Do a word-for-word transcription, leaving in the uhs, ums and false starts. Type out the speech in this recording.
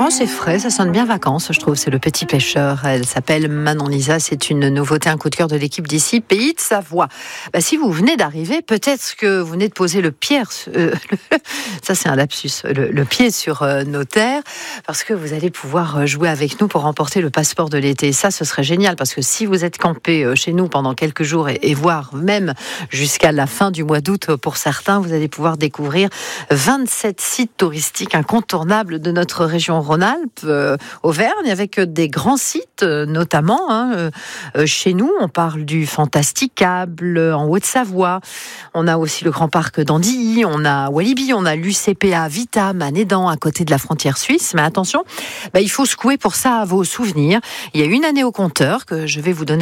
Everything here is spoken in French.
Oh, c'est frais, ça sonne bien vacances, je trouve. C'est Le Petit Pêcheur. Elle s'appelle Manon Lisa. C'est une nouveauté, un coup de cœur de l'équipe d'ici, Pays de Savoie. Bah, si vous venez d'arriver, peut-être que vous venez de poser le pied, euh, le, ça c'est un lapsus, le, le pied sur euh, nos terres, parce que vous allez pouvoir jouer avec nous pour remporter le passeport de l'été. Ça, ce serait génial, parce que si vous êtes campé chez nous pendant quelques jours et, et voire même jusqu'à la fin du mois d'août pour certains, vous allez pouvoir découvrir vingt-sept sites touristiques incontournables de notre région Rhône-Alpes, euh, Auvergne, avec des grands sites, euh, notamment hein, euh, chez nous. On parle du Fantasticable en Haute-Savoie. On a aussi le Grand Parc d'Andilly, on a Walibi, on a l'U C P A Vitam à Nédan, à côté de la frontière suisse. Mais attention, bah, il faut secouer pour ça vos souvenirs. Il y a une année au compteur que je vais vous donner